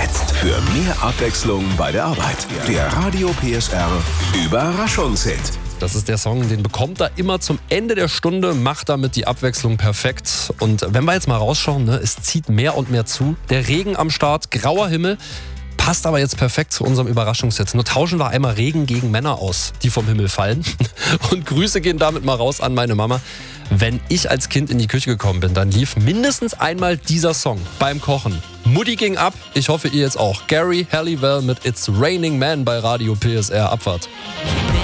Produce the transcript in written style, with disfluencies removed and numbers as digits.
Jetzt für mehr Abwechslung bei der Arbeit. Der Radio PSR Überraschungshit. Das ist der Song, den bekommt er immer zum Ende der Stunde, macht damit die Abwechslung perfekt. Und wenn wir jetzt mal rausschauen, ne, es zieht mehr und mehr zu. Der Regen am Start, grauer Himmel, passt aber jetzt perfekt zu unserem Überraschungshit. Nur tauschen wir einmal Regen gegen Männer aus, die vom Himmel fallen. Und Grüße gehen damit mal raus an meine Mama. Wenn ich als Kind in die Küche gekommen bin, dann lief mindestens einmal dieser Song beim Kochen. Mutti ging ab, ich hoffe ihr jetzt auch. Gary Halliwell mit It's Raining Man bei Radio PSR. Abfahrt.